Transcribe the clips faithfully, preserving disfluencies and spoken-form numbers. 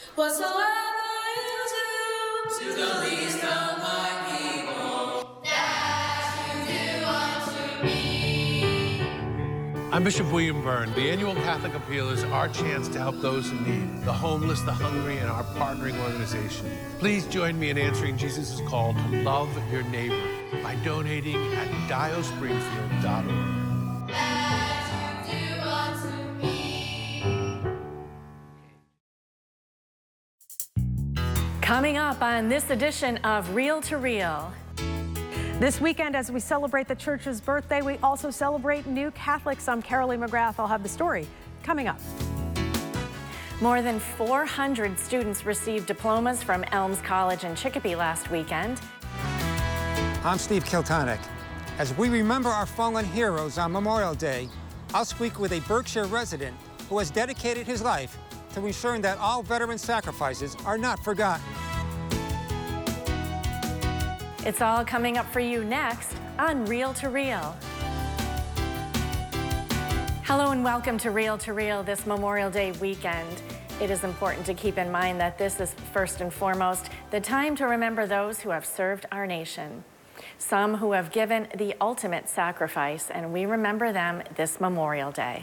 Whatsoever you do to the least of my people, that you do unto me. I'm Bishop William Byrne. The annual Catholic Appeal is our chance to help those in need, the homeless, the hungry, and our partnering organization. Please join me in answering Jesus' call to love your neighbor by donating at dio springfield dot org. That you do unto me. Coming up on this edition of Real to Real. This weekend, as we celebrate the church's birthday, we also celebrate New Catholics. I'm Carolee McGrath. I'll have the story coming up. More than four hundred students received diplomas from Elms College in Chicopee last weekend. I'm Steve Kiltonic. As we remember our fallen heroes on Memorial Day, I'll speak with a Berkshire resident who has dedicated his life to ensuring that all veteran sacrifices are not forgotten. It's all coming up for you next on Real to Real. Hello and welcome to Real to Real this Memorial Day weekend. It is important to keep in mind that this is first and foremost the time to remember those who have served our nation. Some who have given the ultimate sacrifice, and we remember them this Memorial Day.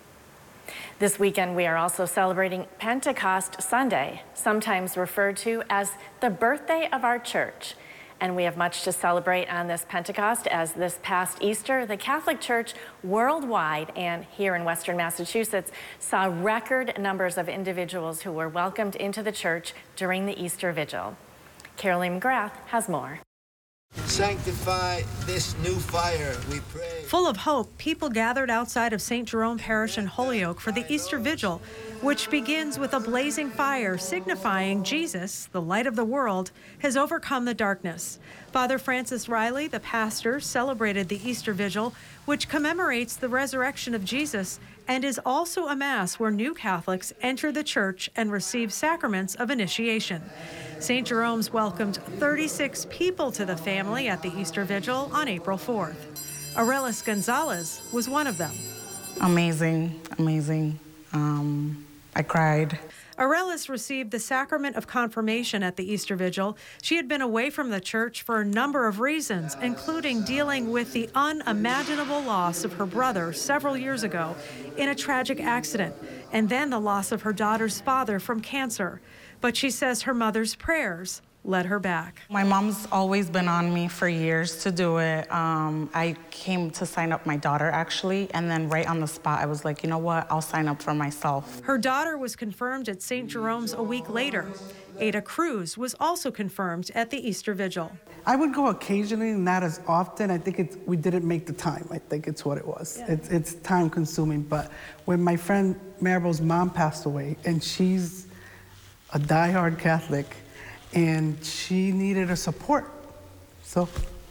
This weekend, we are also celebrating Pentecost Sunday, sometimes referred to as the birthday of our church. And we have much to celebrate on this Pentecost, as this past Easter, the Catholic Church worldwide and here in Western Massachusetts saw record numbers of individuals who were welcomed into the church during the Easter Vigil. Carolee McGrath has more. Sanctify this new fire, we pray. Full of hope, people gathered outside of Saint Jerome Parish in Holyoke for the Easter Vigil, which begins with a blazing fire signifying Jesus, the light of the world, has overcome the darkness. Father Francis Riley, the pastor, celebrated the Easter Vigil, which commemorates the resurrection of Jesus and is also a mass where new Catholics enter the church and receive sacraments of initiation. Saint Jerome's welcomed thirty-six people to the family at the Easter Vigil on April fourth. Aurelis Gonzalez was one of them. Amazing, amazing. Um, I cried. Aurelis received the sacrament of confirmation at the Easter Vigil. She had been away from the church for a number of reasons, including dealing with the unimaginable loss of her brother several years ago in a tragic accident, and then the loss of her daughter's father from cancer. But she says her mother's prayers led her back. My mom's always been on me for years to do it. Um, I came to sign up my daughter, actually, and then right on the spot, I was like, you know what, I'll sign up for myself. Her daughter was confirmed at Saint Jerome's a week later. Ada Cruz was also confirmed at the Easter Vigil. I would go occasionally, not as often. I think it's, we didn't make the time. I think it's what it was. Yeah. It's, it's time consuming, but when my friend Maribel's mom passed away, and she's a diehard Catholic, and she needed a support. So,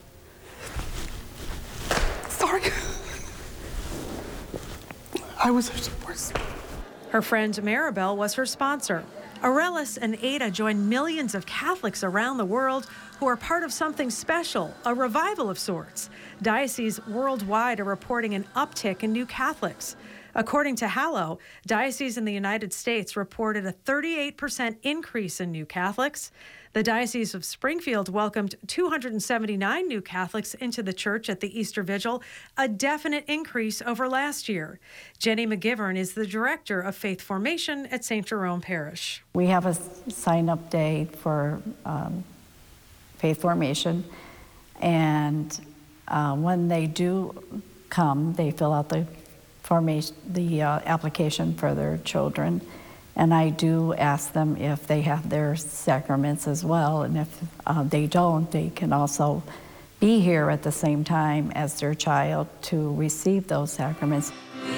sorry. I was her support. Her friend Maribel was her sponsor. Aurelis and Ada joined millions of Catholics around the world who are part of something special, a revival of sorts. Dioceses worldwide are reporting an uptick in new Catholics. According to Hallow, dioceses in the United States reported a thirty-eight percent increase in new Catholics. The Diocese of Springfield welcomed two hundred seventy-nine new Catholics into the church at the Easter Vigil, a definite increase over last year. Jenny McGivern is the director of faith formation at Saint Jerome Parish. We have a sign-up day for um, faith formation, and uh, when they do come, they fill out the formation, the uh, application for their children, and I do ask them if they have their sacraments as well, and if uh, they don't, they can also be here at the same time as their child to receive those sacraments.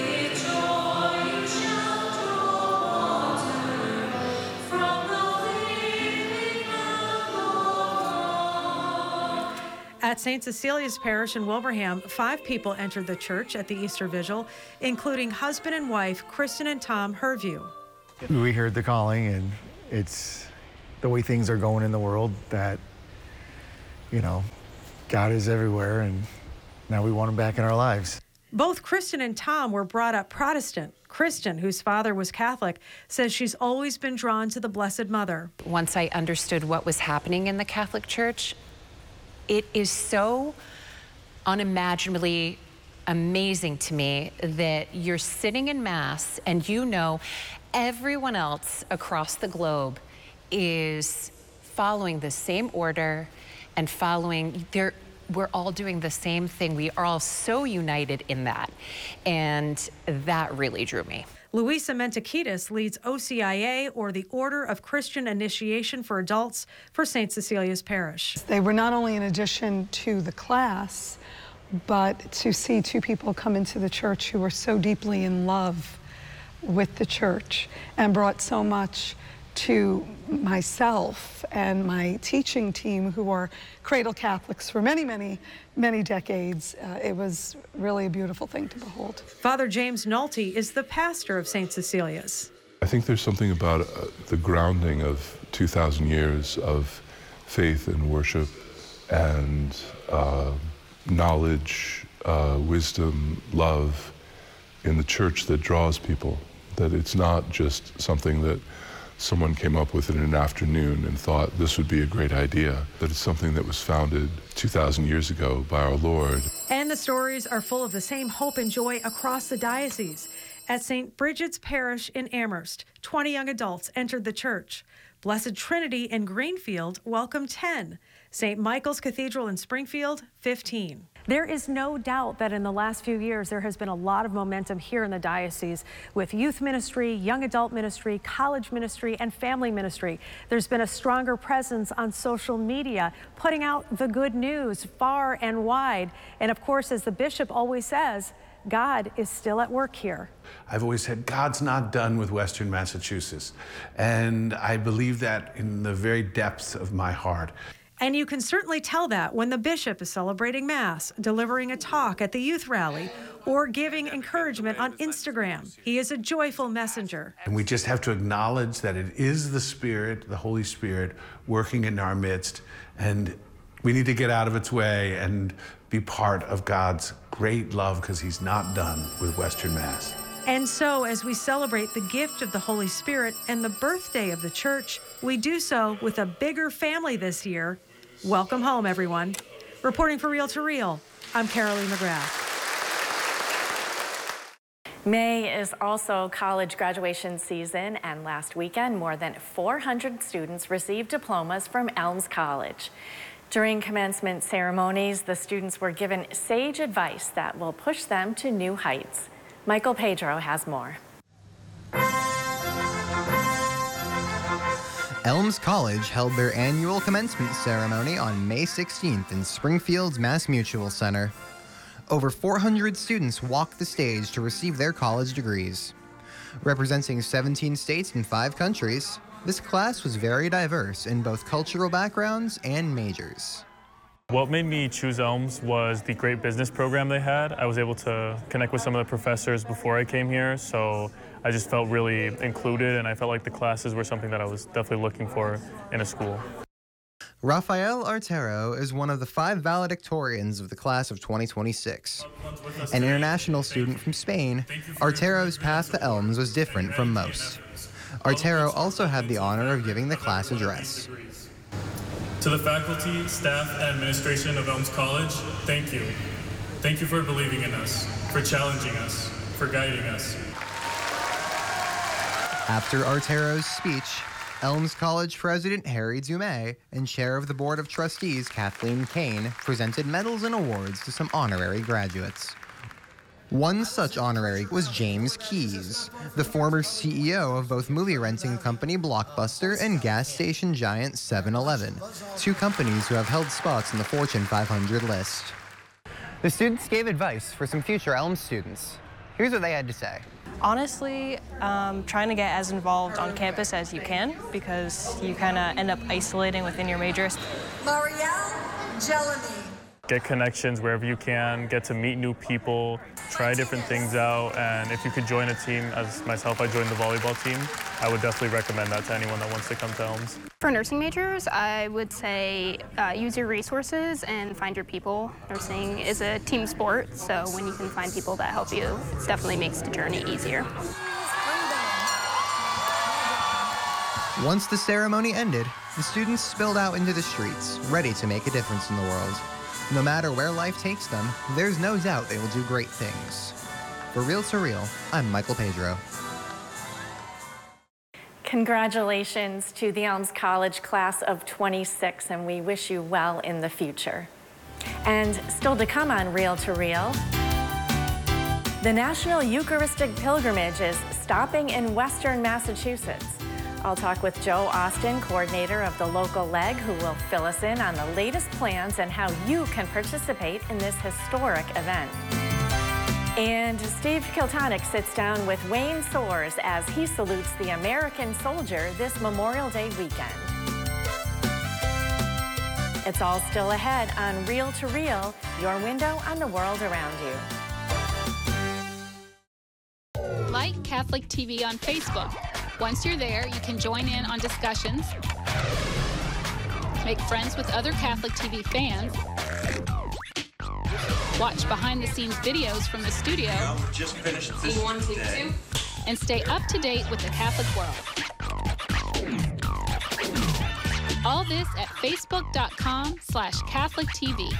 At Saint Cecilia's Parish in Wilbraham, five people entered the church at the Easter Vigil, including husband and wife Kristen and Tom Herview. We heard the calling, and it's the way things are going in the world that, you know, God is everywhere, and now we want him back in our lives. Both Kristen and Tom were brought up Protestant. Kristen, whose father was Catholic, says she's always been drawn to the Blessed Mother. Once I understood what was happening in the Catholic Church, it is so unimaginably amazing to me that you're sitting in Mass and you know everyone else across the globe is following the same order and following their we're all doing the same thing. We are all so united in that. And that really drew me. Luisa Mentakidis leads O C I A, or the Order of Christian Initiation for Adults, for Saint Cecilia's Parish. They were not only an addition to the class, but to see two people come into the church who were so deeply in love with the church and brought so much to myself and my teaching team, who are cradle Catholics for many, many, many decades. Uh, it was really a beautiful thing to behold. Father James Nolte is the pastor of Saint Cecilia's. I think there's something about uh, the grounding of two thousand years of faith and worship and uh, knowledge, uh, wisdom, love in the church that draws people. That it's not just something that someone came up with in an afternoon and thought this would be a great idea, that it's something that was founded two thousand years ago by our Lord. And the stories are full of the same hope and joy across the diocese. At Saint Bridget's Parish in Amherst, twenty young adults entered the church. Blessed Trinity in Greenfield welcomed ten. Saint Michael's Cathedral in Springfield, fifteen. There is no doubt that in the last few years there has been a lot of momentum here in the diocese with youth ministry, young adult ministry, college ministry, and family ministry. There's been a stronger presence on social media, putting out the good news far and wide. And of course, as the bishop always says, God is still at work here. I've always said God's not done with Western Massachusetts, and I believe that in the very depths of my heart. And you can certainly tell that when the bishop is celebrating Mass, delivering a talk at the youth rally, or giving encouragement on Instagram. He is a joyful messenger. And we just have to acknowledge that it is the Spirit, the Holy Spirit, working in our midst, and we need to get out of its way and be part of God's great love, because he's not done with Western Mass. And so, as we celebrate the gift of the Holy Spirit and the birthday of the Church, we do so with a bigger family this year. Welcome home, everyone. Reporting for Real to Real, I'm Carolee McGrath. May is also college graduation season, and last weekend, more than four hundred students received diplomas from Elms College. During commencement ceremonies, the students were given sage advice that will push them to new heights. Michael Pedro has more. Elms College held their annual commencement ceremony on May sixteenth in Springfield's Mass Mutual Center. Over four hundred students walked the stage to receive their college degrees. Representing seventeen states and five countries, this class was very diverse in both cultural backgrounds and majors. What made me choose Elms was the great business program they had. I was able to connect with some of the professors before I came here, so I just felt really included, and I felt like the classes were something that I was definitely looking for in a school. Rafael Artero is one of the five valedictorians of the class of twenty twenty-six. An international student from Spain, Artero's path to Elms was different from most. Artero also had the honor of giving the class address. To the faculty, staff, and administration of Elms College, thank you. Thank you for believing in us, for challenging us, for guiding us. After Artero's speech, Elms College President Harry Dumais and Chair of the Board of Trustees Kathleen Kane presented medals and awards to some honorary graduates. One such honorary was James Keyes, the former C E O of both movie renting company Blockbuster and gas station giant seven eleven, two companies who have held spots in the Fortune five hundred list. The students gave advice for some future Elms students. Here's what they had to say. Honestly, um, trying to get as involved on campus as you can, because you kind of end up isolating within your majors. Marielle Jelemy. Get connections wherever you can, get to meet new people, try different things out, and if you could join a team, as myself, I joined the volleyball team. I would definitely recommend that to anyone that wants to come to Elms. For nursing majors, I would say uh, use your resources and find your people. Nursing is a team sport, so when you can find people that help you, it definitely makes the journey easier. Once the ceremony ended, the students spilled out into the streets, ready to make a difference in the world. No matter where life takes them, there's no doubt they will do great things. For Real to Real, I'm Michael Pedro. Congratulations to the Elms College class of twenty-six, and we wish you well in the future. And still to come on Real to Real, the National Eucharistic Pilgrimage is stopping in Western Massachusetts. I'll talk with Joe Austin, coordinator of the local leg, who will fill us in on the latest plans and how you can participate in this historic event. And Steve Kiltonick sits down with Wayne Soares as he salutes the American soldier this Memorial Day weekend. It's all still ahead on Real to Real, your window on the world around you. Like Catholic T V on Facebook. Once you're there, you can join in on discussions, make friends with other Catholic T V fans, watch behind-the-scenes videos from the studio, just finished this one, two, two, and stay up to date with the Catholic world. All this at facebook.com slash Catholic TV.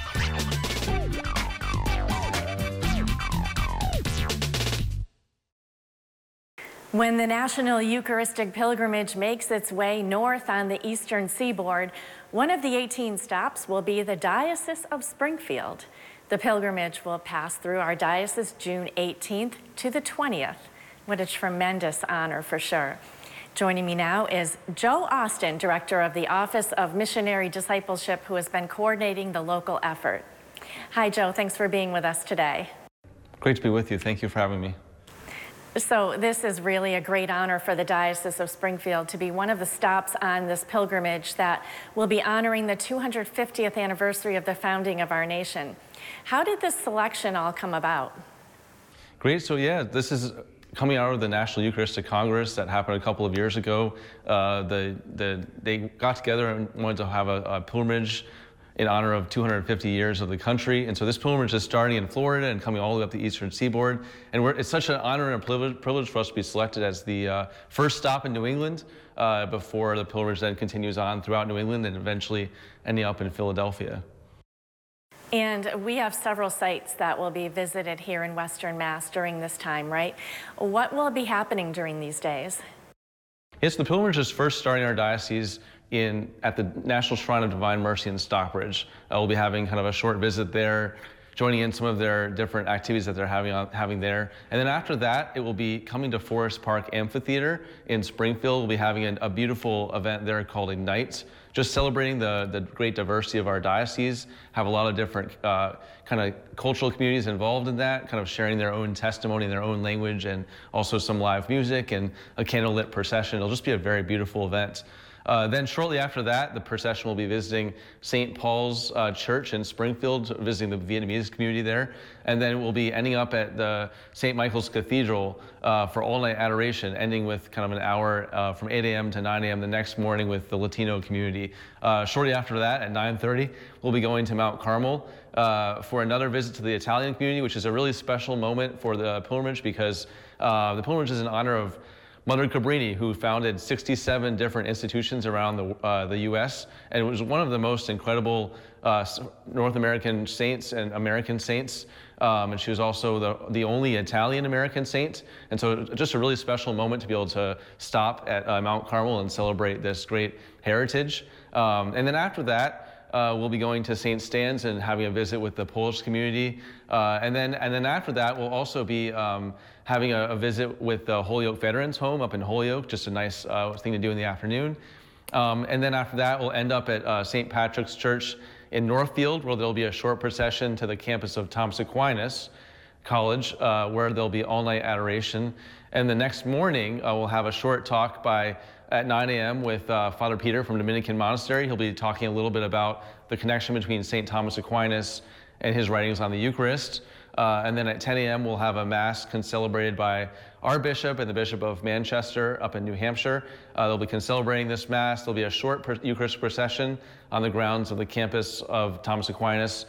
When the National Eucharistic Pilgrimage makes its way north on the eastern seaboard, one of the eighteen stops will be the Diocese of Springfield. The pilgrimage will pass through our diocese June eighteenth to the twentieth. What a tremendous honor for sure. Joining me now is Joe Austin, Director of the Office of Missionary Discipleship, who has been coordinating the local effort. Hi, Joe. Thanks for being with us today. Great to be with you. Thank you for having me. So this is really a great honor for the Diocese of Springfield to be one of the stops on this pilgrimage that will be honoring the two hundred fiftieth anniversary of the founding of our nation. How did this selection all come about? Great. So yeah, this is coming out of the National Eucharistic Congress that happened a couple of years ago. Uh, the, the, they got together and wanted to have a, a pilgrimage in honor of two hundred fifty years of the country. And so this pilgrimage is starting in Florida and coming all the way up the eastern seaboard. And we're, it's such an honor and a privilege, privilege for us to be selected as the uh, first stop in New England uh, before the pilgrimage then continues on throughout New England and eventually ending up in Philadelphia. And we have several sites that will be visited here in Western Mass during this time, right? What will be happening during these days? Yes, the pilgrimage is first starting in our diocese in at the National Shrine of Divine Mercy in Stockbridge. Uh, we'll be having kind of a short visit there, joining in some of their different activities that they're having on, having there. And then after that, it will be coming to Forest Park Amphitheater in Springfield. We'll be having a, a beautiful event there called Ignite, just celebrating the, the great diversity of our diocese. Have a lot of different uh, kind of cultural communities involved in that, kind of sharing their own testimony in their own language, and also some live music and a candlelit procession. It'll just be a very beautiful event. Uh, then shortly after that, the procession will be visiting Saint Paul's uh, Church in Springfield, visiting the Vietnamese community there. And then we'll be ending up at the Saint Michael's Cathedral uh, for all-night adoration, ending with kind of an hour uh, from eight A M to nine A M the next morning with the Latino community. Uh, shortly after that, at nine thirty, we'll be going to Mount Carmel uh, for another visit to the Italian community, which is a really special moment for the pilgrimage because uh, the pilgrimage is in honor of Mother Cabrini, who founded sixty-seven different institutions around the, uh, the U S, and was one of the most incredible uh, North American saints and American saints. Um, and she was also the, the only Italian-American saint. And so just a really special moment to be able to stop at uh, Mount Carmel and celebrate this great heritage. Um, and then after that, Uh, we'll be going to Saint Stan's and having a visit with the Polish community. Uh, and then and then after that, we'll also be um, having a, a visit with the Holyoke Veterans Home up in Holyoke, just a nice uh, thing to do in the afternoon. Um, and then after that, we'll end up at uh, Saint Patrick's Church in Northfield, where there'll be a short procession to the campus of Thomas Aquinas College, uh, where there'll be all-night adoration. And the next morning, uh, we'll have a short talk by at nine A M with uh, Father Peter from Dominican Monastery. He'll be talking a little bit about the connection between Saint Thomas Aquinas and his writings on the Eucharist. Uh, and then at ten a m we'll have a mass concelebrated by our bishop and the Bishop of Manchester up in New Hampshire. Uh, they'll be concelebrating this mass. There'll be a short Eucharistic procession on the grounds of the campus of Thomas Aquinas.